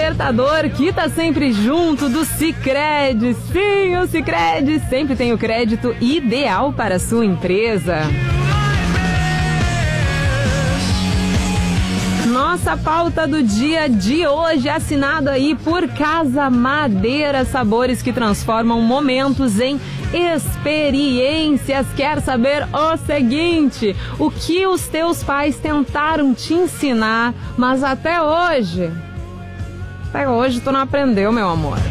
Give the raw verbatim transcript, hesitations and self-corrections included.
despertador que tá sempre junto do Sicredi. Sim, o Sicredi sempre tem o crédito ideal para a sua empresa. Nossa pauta do dia de hoje, assinado aí por Casa Madeira, sabores que transformam momentos em experiências. Quer saber o seguinte: o que os teus pais tentaram te ensinar, mas até hoje, até hoje tu não aprendeu, meu amor?